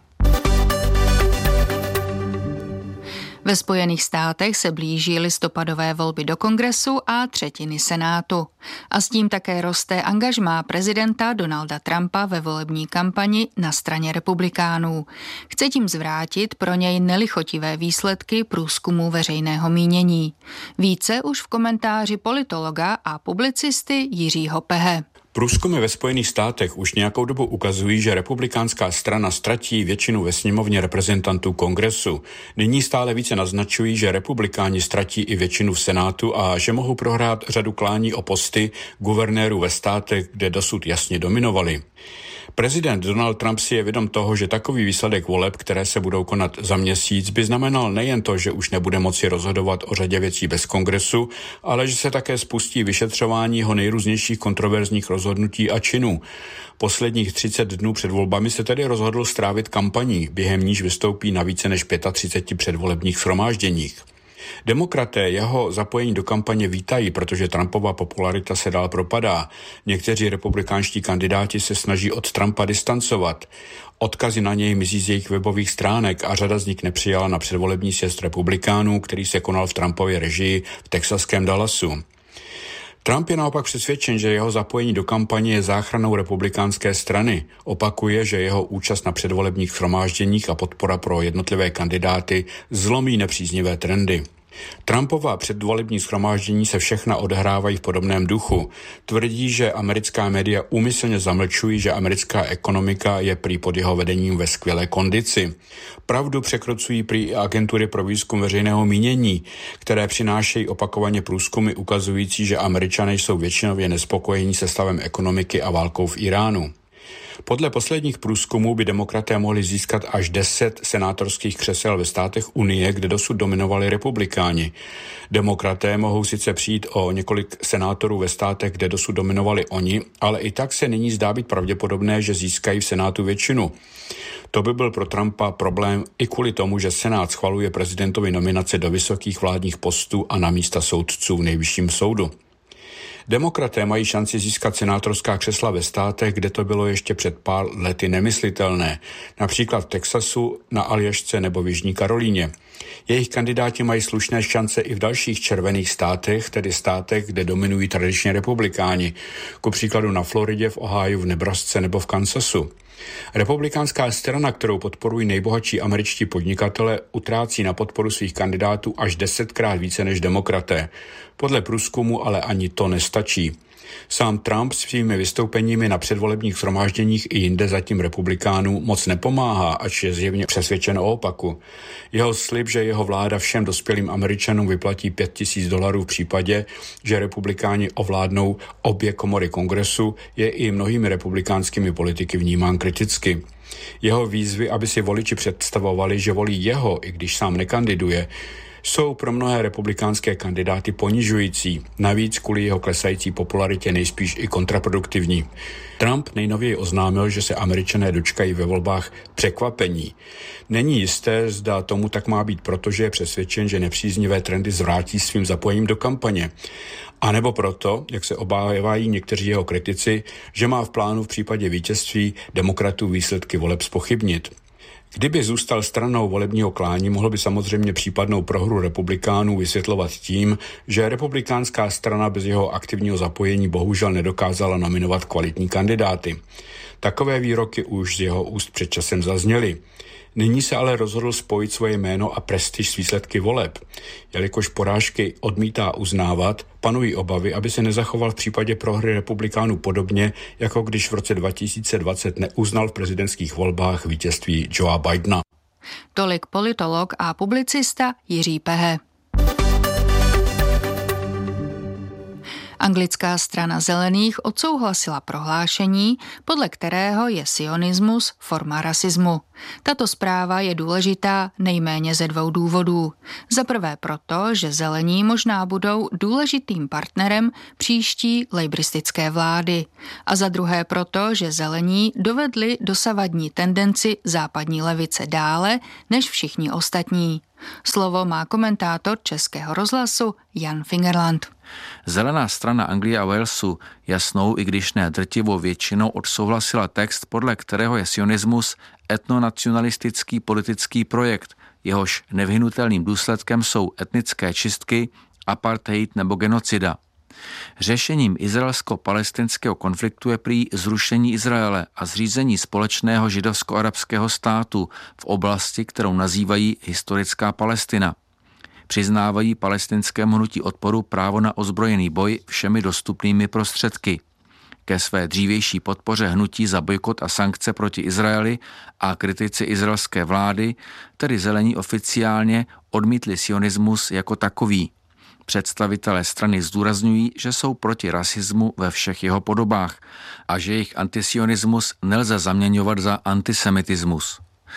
Ve Spojených státech se blíží listopadové volby do Kongresu a třetiny Senátu. A s tím také roste angažmá prezidenta Donalda Trumpa ve volební kampani na straně republikánů. Chce tím zvrátit pro něj nelichotivé výsledky průzkumu veřejného mínění. Více už v komentáři politologa a publicisty Jiřího Pehe. Průzkumy ve Spojených státech už nějakou dobu ukazují, že republikánská strana ztratí většinu ve sněmovně reprezentantů Kongresu. Nyní stále více naznačují, že republikáni ztratí i většinu v Senátu a že mohou prohrát řadu klání o posty guvernérů ve státech, kde dosud jasně dominovali. Prezident Donald Trump si je vědom toho, že takový výsledek voleb, které se budou konat za měsíc, by znamenal nejen to, že už nebude moci rozhodovat o řadě věcí bez kongresu, ale že se také spustí vyšetřování jeho nejrůznějších kontroverzních rozhodnutí a činů. Posledních 30 dnů před volbami se tedy rozhodl strávit kampaní, během níž vystoupí na více než 35 předvolebních shromážděních. Demokraté jeho zapojení do kampaně vítají, protože Trumpova popularita se dál propadá. Někteří republikánští kandidáti se snaží od Trumpa distancovat. Odkazy na něj mizí z jejich webových stránek a řada z nich nepřijala na předvolební sjezd republikánů, který se konal v Trumpově režii v texaském Dallasu. Trump je naopak přesvědčen, že jeho zapojení do kampaně je záchranou republikánské strany. Opakuje, že jeho účast na předvolebních shromážděních a podpora pro jednotlivé kandidáty zlomí nepříznivé trendy. Trumpova předvolební shromáždění se všechna odehrávají v podobném duchu. Tvrdí, že americká média úmyslně zamlčují, že americká ekonomika je prý pod jeho vedením ve skvělé kondici. Pravdu překrocují prý agentury pro výzkum veřejného mínění, které přinášejí opakovaně průzkumy ukazující, že Američané jsou většinově nespokojení se stavem ekonomiky a válkou v Iránu. Podle posledních průzkumů by demokraté mohli získat až 10 senátorských křesel ve státech Unie, kde dosud dominovali republikáni. Demokraté mohou sice přijít o několik senátorů ve státech, kde dosud dominovali oni, ale i tak se nyní zdá být pravděpodobné, že získají v Senátu většinu. To by byl pro Trumpa problém i kvůli tomu, že Senát schvaluje prezidentovi nominace do vysokých vládních postů a na místa soudců v nejvyšším soudu. Demokraté mají šanci získat senátorská křesla ve státech, kde to bylo ještě před pár lety nemyslitelné, například v Texasu, na Aljašce nebo v Jižní Karolíně. Jejich kandidáti mají slušné šance i v dalších červených státech, tedy státech, kde dominují tradičně republikáni, ku příkladu na Floridě, v Ohiu, v Nebrasce nebo v Kansasu. Republikánská strana, kterou podporují nejbohatší američtí podnikatele, utrácí na podporu svých kandidátů až 10krát více než demokraté. Podle průzkumu ale ani to nestačí. Sám Trump svými vystoupeními na předvolebních shromážděních i jinde zatím republikánů moc nepomáhá, ač je zjevně přesvědčen o opaku. Jeho slib, že jeho vláda všem dospělým Američanům vyplatí $5,000 v případě, že republikáni ovládnou obě komory kongresu, je i mnohými republikánskými politiky vnímán kriticky. Jeho výzvy, aby si voliči představovali, že volí jeho, i když sám nekandiduje, jsou pro mnohé republikánské kandidáty ponižující, navíc kvůli jeho klesající popularitě nejspíš i kontraproduktivní. Trump nejnověji oznámil, že se Američané dočkají ve volbách překvapení. Není jisté, zda tomu tak má být, protože je přesvědčen, že nepříznivé trendy zvrátí svým zapojením do kampaně. A nebo proto, jak se obávají někteří jeho kritici, že má v plánu v případě vítězství demokratů výsledky voleb zpochybnit. Kdyby zůstal stranou volebního klání, mohl by samozřejmě případnou prohru republikánů vysvětlovat tím, že republikánská strana bez jeho aktivního zapojení bohužel nedokázala nominovat kvalitní kandidáty. Takové výroky už z jeho úst před časem zazněly. Nyní se ale rozhodl spojit svoje jméno a prestiž s výsledky voleb. Jelikož porážky odmítá uznávat, panují obavy, aby se nezachoval v případě prohry republikánů podobně, jako když v roce 2020 neuznal v prezidentských volbách vítězství Joea Bidena. Tolik politolog a publicista Jiří Pehe. Anglická strana zelených odsouhlasila prohlášení, podle kterého je sionismus forma rasismu. Tato zpráva je důležitá nejméně ze 2 důvodů. Za prvé proto, že zelení možná budou důležitým partnerem příští lejbristické vlády. A za druhé proto, že zelení dovedli dosavadní tendenci západní levice dále než všichni ostatní. Slovo má komentátor Českého rozhlasu Jan Fingerland. Zelená strana Anglie a Walesu jasnou, i když ne drtivou většinou odsouhlasila text, podle kterého je sionismus etnonacionalistický politický projekt, jehož nevyhnutelným důsledkem jsou etnické čistky, apartheid nebo genocida. Řešením izraelsko-palestinského konfliktu je prý zrušení Izraele a zřízení společného židovsko-arabského státu v oblasti, kterou nazývají historická Palestina. Přiznávají palestinskému hnutí odporu právo na ozbrojený boj všemi dostupnými prostředky. Ke své dřívější podpoře hnutí za bojkot a sankce proti Izraeli a kritici izraelské vlády, tedy zelení oficiálně odmítli sionismus jako takový. Představitelé strany zdůrazňují, že jsou proti rasismu ve všech jeho podobách a že jejich antisionismus nelze zaměňovat za antisemitismus.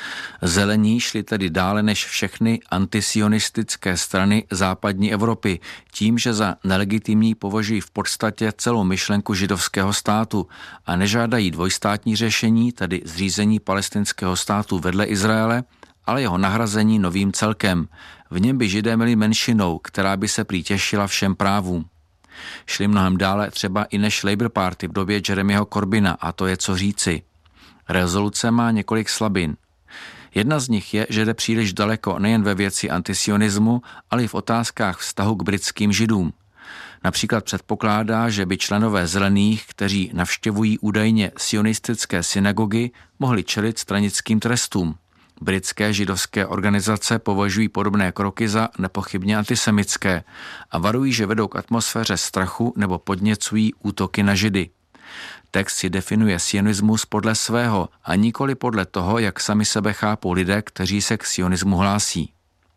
Zelení šli tedy dále než všechny antisionistické strany západní Evropy tím, že za nelegitimní považují v podstatě celou myšlenku židovského státu a nežádají dvojstátní řešení, tedy zřízení palestinského státu vedle Izraele, ale jeho nahrazení novým celkem. V něm by Židé měli menšinou, která by se prý těšila všem právům. Šli mnohem dále třeba i než Labour Party v době Jeremyho Corbyna, a to je co říci. Rezoluce má několik slabin. Jedna z nich je, že jde příliš daleko nejen ve věci antisionismu, ale i v otázkách vztahu k britským Židům. Například předpokládá, že by členové zelených, kteří navštěvují údajně sionistické synagogy, mohli čelit stranickým trestům. Britské židovské organizace považují podobné kroky za nepochybně antisemické a varují, že vedou k atmosféře strachu nebo podněcují útoky na Židy. Text si definuje sionismus podle svého a nikoli podle toho, jak sami sebe chápou lidé, kteří se k sionismu hlásí.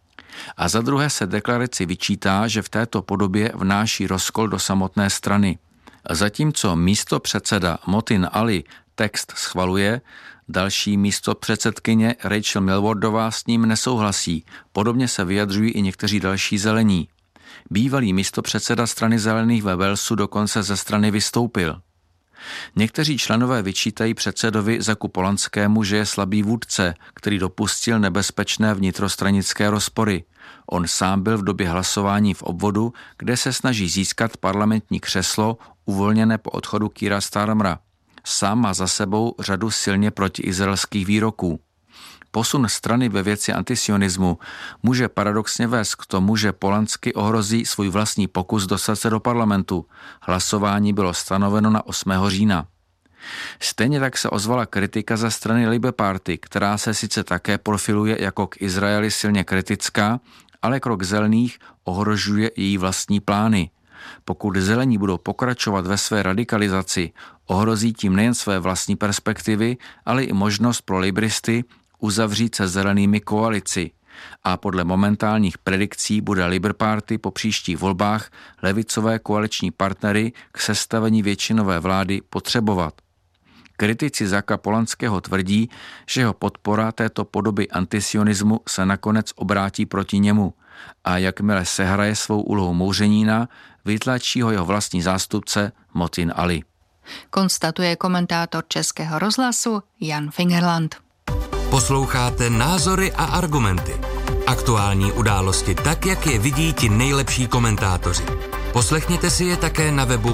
A za druhé se deklaraci vyčítá, že v této podobě vnáší rozkol do samotné strany. Zatímco místopředseda Motin Ali text schvaluje, další místopředsedkyně Rachel Milwardová s ním nesouhlasí. Podobně se vyjadřují i někteří další zelení. Bývalý místopředseda strany zelených ve Walesu dokonce ze strany vystoupil. Někteří členové vyčítají předsedovi Zaku Polanskému, že je slabý vůdce, který dopustil nebezpečné vnitrostranické rozpory. On sám byl v době hlasování v obvodu, kde se snaží získat parlamentní křeslo uvolněné po odchodu Keira Starmera. Sám má za sebou řadu silně protiizraelských výroků. Posun strany ve věci antisionismu může paradoxně vést k tomu, že Polansky ohrozí svůj vlastní pokus dostat se do parlamentu. Hlasování bylo stanoveno na 8. října. Stejně tak se ozvala kritika ze strany Labour Party, která se sice také profiluje jako k Izraeli silně kritická, ale krok zelených ohrožuje její vlastní plány. Pokud zelení budou pokračovat ve své radikalizaci, ohrozí tím nejen své vlastní perspektivy, ale i možnost pro labouristy uzavřít se zelenými koalici. A podle momentálních predikcí bude Labour Party po příštích volbách levicové koaliční partnery k sestavení většinové vlády potřebovat. Kritici Zaka Polanského tvrdí, že jeho podpora této podoby antisionismu se nakonec obrátí proti němu a jakmile sehraje svou úlohu mouřenína, vytlačí ho jeho vlastní zástupce Motin Ali. Konstatuje komentátor Českého rozhlasu Jan Fingerland. Posloucháte Názory a argumenty. Aktuální události tak, jak je vidí ti nejlepší komentátoři. Poslechněte si je také na webu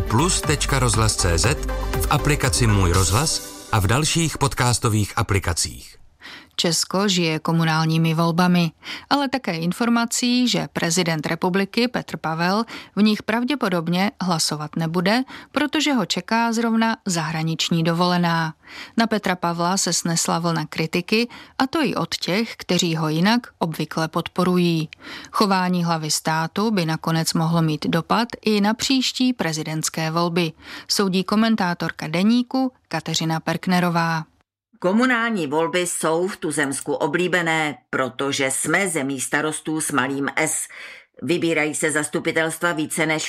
plus.rozhlas.cz, v aplikaci Můj rozhlas a v dalších podcastových aplikacích. Česko žije komunálními volbami, ale také informací, že prezident republiky Petr Pavel v nich pravděpodobně hlasovat nebude, protože ho čeká zrovna zahraniční dovolená. Na Petra Pavla se snesla vlna kritiky, a to i od těch, kteří ho jinak obvykle podporují. Chování hlavy státu by nakonec mohlo mít dopad i na příští prezidentské volby, soudí komentátorka Deníku Kateřina Perknerová. Komunální volby jsou v tuzemsku oblíbené, protože jsme zemí starostů s malým S. Vybírají se zastupitelstva více než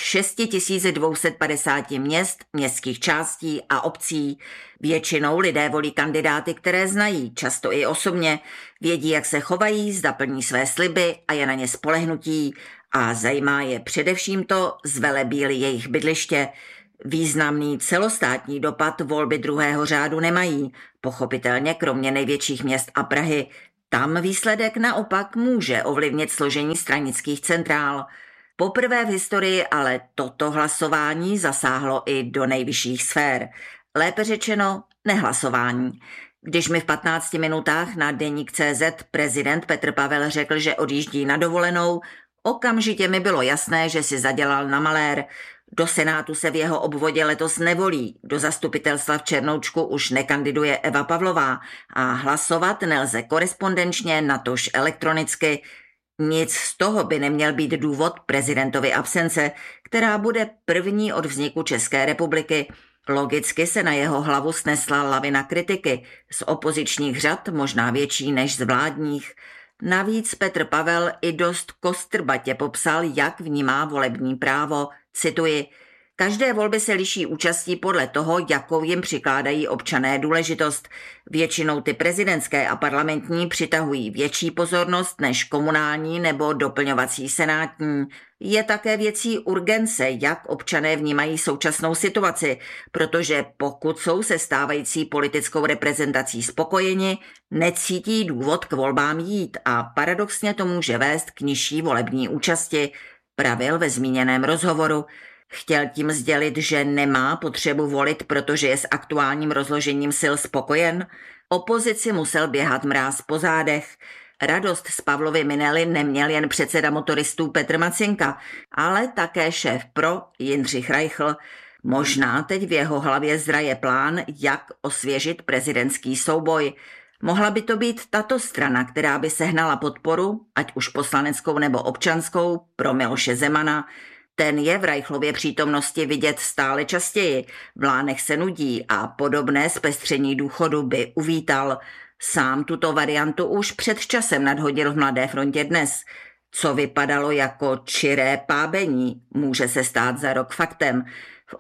6250 měst, městských částí a obcí. Většinou lidé volí kandidáty, které znají, často i osobně, vědí, jak se chovají, zda plní své sliby a je na ně spolehnutí. A zajímá je především to, zvelebí-li jejich bydliště. Významný celostátní dopad volby druhého řádu nemají, pochopitelně kromě největších měst a Prahy. Tam výsledek naopak může ovlivnit složení stranických centrál. Poprvé v historii ale toto hlasování zasáhlo i do nejvyšších sfér. Lépe řečeno nehlasování. Když mi v 15 minutách na Deník.cz prezident Petr Pavel řekl, že odjíždí na dovolenou, okamžitě mi bylo jasné, že si zadělal na malér. Do Senátu se v jeho obvodě letos nevolí, do zastupitelstva v Černoučku už nekandiduje Eva Pavlová a hlasovat nelze korespondenčně, natož elektronicky. Nic z toho by neměl být důvod prezidentovy absence, která bude první od vzniku České republiky. Logicky se na jeho hlavu snesla lavina kritiky, z opozičních řad možná větší než z vládních. Navíc Petr Pavel i dost kostrbatě popsal, jak vnímá volební právo. Cituji: každé volby se liší účastí podle toho, jakou jim přikládají občané důležitost. Většinou ty prezidentské a parlamentní přitahují větší pozornost než komunální nebo doplňovací senátní. Je také věcí urgence, jak občané vnímají současnou situaci, protože pokud jsou se stávající politickou reprezentací spokojeni, necítí důvod k volbám jít a paradoxně to může vést k nižší volební účasti, pravil ve zmíněném rozhovoru. Chtěl tím sdělit, že nemá potřebu volit, protože je s aktuálním rozložením sil spokojen. Opozici musel běhat mráz po zádech. Radost z Pavlovy minely neměl jen předseda motoristů Petr Macinka, ale také šéf PRO Jindřich Reichl. Možná teď v jeho hlavě zraje plán, jak osvěžit prezidentský souboj. Mohla by to být tato strana, která by sehnala podporu, ať už poslaneckou nebo občanskou, pro Miloše Zemana. Ten je v Reichlově přítomnosti vidět stále častěji, v Lánech se nudí a podobné zpestření důchodu by uvítal. Sám tuto variantu už před časem nadhodil v Mladé frontě Dnes. Co vypadalo jako čiré pábení, může se stát za rok faktem. V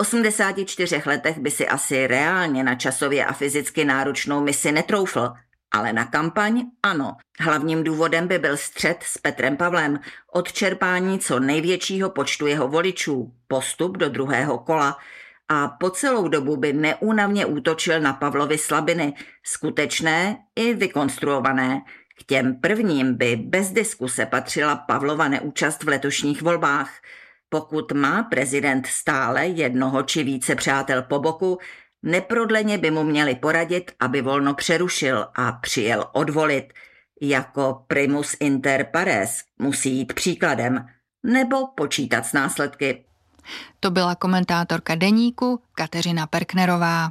84 letech by si asi reálně na časově a fyzicky náročnou misi netroufl, ale na kampaň ano. Hlavním důvodem by byl střet s Petrem Pavlem, odčerpání co největšího počtu jeho voličů, postup do druhého kola a po celou dobu by neúnavně útočil na Pavlovy slabiny, skutečné i vykonstruované. K těm prvním by bez diskuse patřila Pavlova neúčast v letošních volbách. Pokud má prezident stále jednoho či více přátel po boku, neprodleně by mu měli poradit, aby volno přerušil a přijel odvolit. Jako primus inter pares musí jít příkladem nebo počítat s následky. To byla komentátorka Deníku Kateřina Perknerová.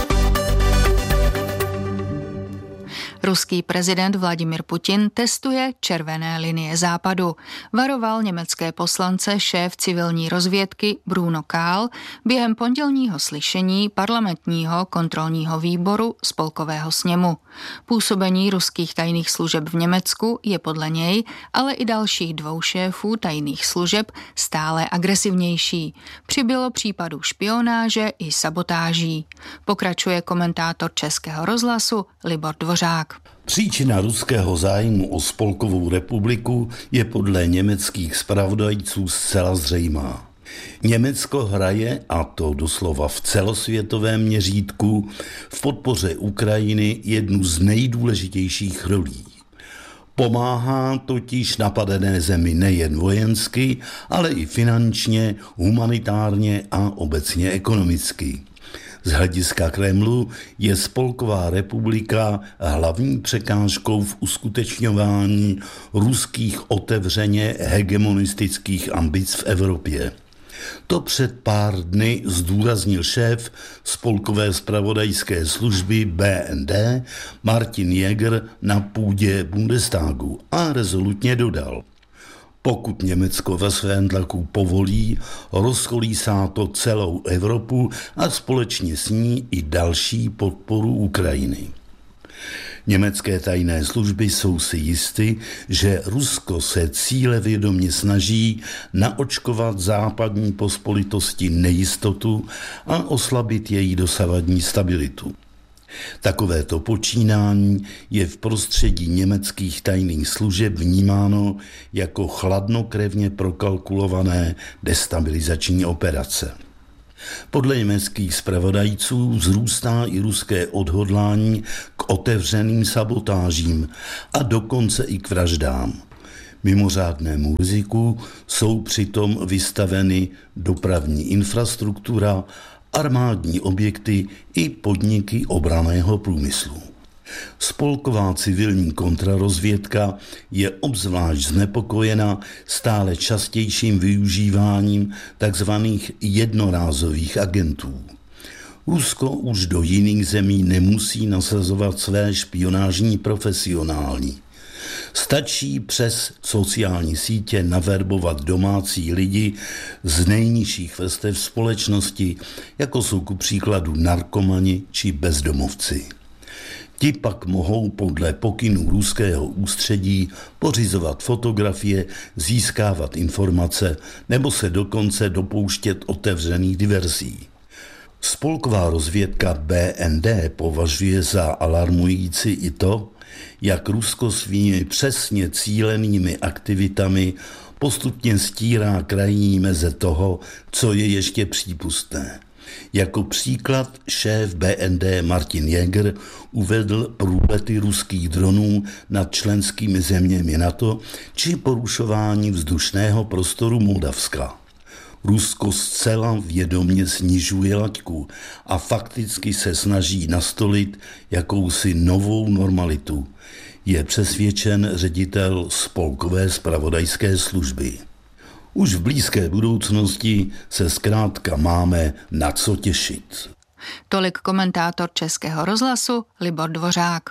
Ruský prezident Vladimir Putin testuje červené linie západu. Varoval německé poslance šéf civilní rozvědky Bruno Kahl během pondělního slyšení parlamentního kontrolního výboru Spolkového sněmu. Působení ruských tajných služeb v Německu je podle něj, ale i dalších dvou šéfů tajných služeb stále agresivnější. Přibylo případů špionáže i sabotáží. Pokračuje komentátor Českého rozhlasu Libor Dvořák. Příčina ruského zájmu o Spolkovou republiku je podle německých zpravodajců zcela zřejmá. Německo hraje, a to doslova v celosvětovém měřítku, v podpoře Ukrajiny jednu z nejdůležitějších rolí. Pomáhá totiž napadené zemi nejen vojensky, ale i finančně, humanitárně a obecně ekonomicky. Z hlediska Kremlu je Spolková republika hlavní překážkou v uskutečňování ruských otevřeně hegemonistických ambic v Evropě. To před pár dny zdůraznil šéf spolkové zpravodajské služby BND Martin Jäger na půdě Bundestagu a rezolutně dodal: pokud Německo ve svém tlaku povolí, rozkolísá to celou Evropu a společně s ní i další podporu Ukrajiny. Německé tajné služby jsou si jisty, že Rusko se cílevědomě snaží naočkovat západní pospolitosti nejistotu a oslabit její dosavadní stabilitu. Takovéto počínání je v prostředí německých tajných služeb vnímáno jako chladnokrevně prokalkulované destabilizační operace. Podle německých zpravodajců vzrůstá i ruské odhodlání k otevřeným sabotážím a dokonce i k vraždám. Mimořádnému riziku jsou přitom vystaveny dopravní infrastruktura, armádní objekty i podniky obranného průmyslu. Spolková civilní kontrarozvědka je obzvlášť znepokojena stále častějším využíváním tzv. Jednorázových agentů. Rusko už do jiných zemí nemusí nasazovat své špionážní profesionální. Stačí přes sociální sítě naverbovat domácí lidi z nejnižších vrstev společnosti, jako jsou ku příkladu narkomani či bezdomovci. Ti pak mohou podle pokynů ruského ústředí pořizovat fotografie, získávat informace nebo se dokonce dopouštět otevřených diverzí. Spolková rozvědka BND považuje za alarmující i to, jak Rusko svými přesně cílenými aktivitami postupně stírá krajní meze toho, co je ještě přípustné. Jako příklad šéf BND Martin Jäger uvedl průlety ruských dronů nad členskými zeměmi NATO či porušování vzdušného prostoru Moldavska. Rusko zcela vědomě snižuje laťku a fakticky se snaží nastolit jakousi novou normalitu, je přesvědčen ředitel Spolkové zpravodajské služby. Už v blízké budoucnosti se zkrátka máme na co těšit. Tolik komentátor Českého rozhlasu Libor Dvořák.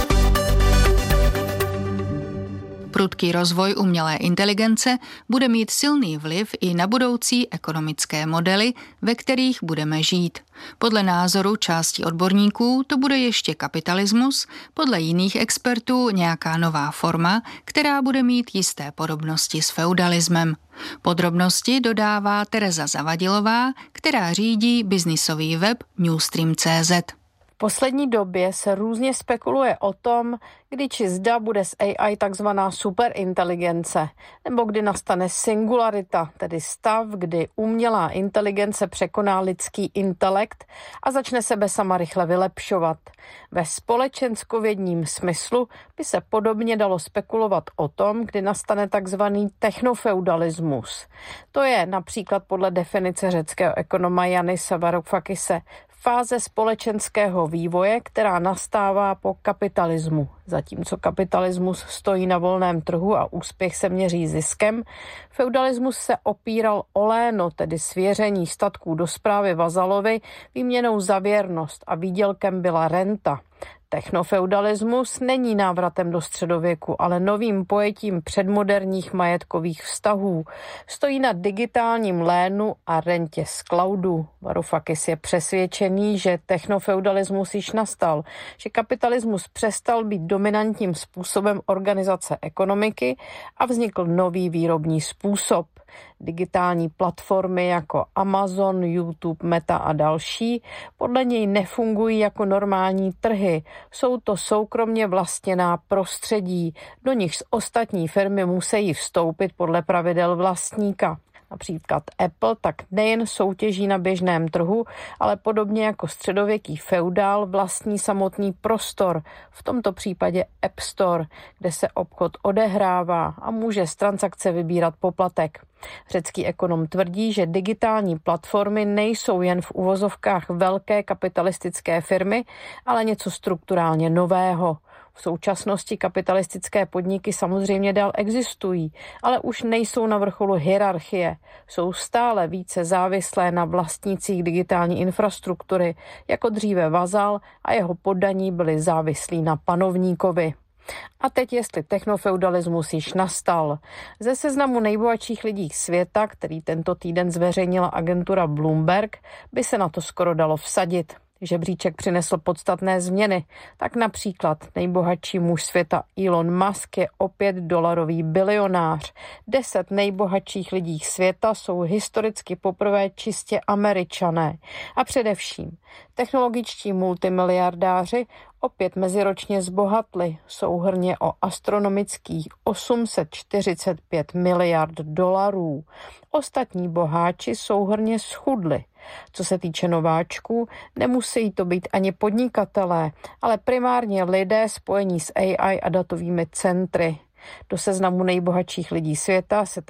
Prudký rozvoj umělé inteligence bude mít silný vliv i na budoucí ekonomické modely, ve kterých budeme žít. Podle názoru části odborníků to bude ještě kapitalismus, podle jiných expertů nějaká nová forma, která bude mít jisté podobnosti s feudalismem. Podrobnosti dodává Tereza Zavadilová, která řídí biznisový web Newstream.cz. V poslední době se různě spekuluje o tom, kdy či zda bude z AI takzvaná superinteligence, nebo kdy nastane singularita, tedy stav, kdy umělá inteligence překoná lidský intelekt a začne sebe sama rychle vylepšovat. Ve společenskovědním smyslu by se podobně dalo spekulovat o tom, kdy nastane takzvaný technofeudalismus. To je například podle definice řeckého ekonoma Yannise Varoufakise fáze společenského vývoje, která nastává po kapitalismu. Zatímco kapitalismus stojí na volném trhu a úspěch se měří ziskem, feudalismus se opíral o léno, tedy svěření statků do správy vazalovi, výměnou za věrnost a výdělkem byla renta. Technofeudalismus není návratem do středověku, ale novým pojetím předmoderních majetkových vztahů. Stojí na digitálním lénu a rentě z cloudu. Varoufakis je přesvědčený, že technofeudalismus již nastal, že kapitalismus přestal být dominantním způsobem organizace ekonomiky a vznikl nový výrobní způsob. Digitální platformy jako Amazon, YouTube, Meta a další podle něj nefungují jako normální trhy. Jsou to soukromně vlastněná prostředí, do nichž ostatní firmy musí vstoupit podle pravidel vlastníka. Například Apple tak nejen soutěží na běžném trhu, ale podobně jako středověký feudál vlastní samotný prostor, v tomto případě App Store, kde se obchod odehrává a může z transakce vybírat poplatek. Řecký ekonom tvrdí, že digitální platformy nejsou jen v uvozovkách velké kapitalistické firmy, ale něco strukturálně nového. V současnosti kapitalistické podniky samozřejmě dál existují, ale už nejsou na vrcholu hierarchie. Jsou stále více závislé na vlastnících digitální infrastruktury, jako dříve vazal a jeho poddaní byli závislí na panovníkovi. A teď jestli technofeudalismus již nastal. Ze seznamu nejbohatších lidí světa, který tento týden zveřejnila agentura Bloomberg, by se na to skoro dalo vsadit. Žebříček přinesl podstatné změny. Tak například nejbohatší muž světa Elon Musk je opět dolarový bilionář. 10 nejbohatších lidí světa jsou historicky poprvé čistě Američané. A především technologičtí multimiliardáři opět meziročně zbohatli, souhrnně o astronomických 845 miliard dolarů. Ostatní boháči souhrnně schudli. Co se týče nováčků, nemusí to být ani podnikatelé, ale primárně lidé spojení s AI a datovými centry. Do seznamu nejbohatších lidí světa se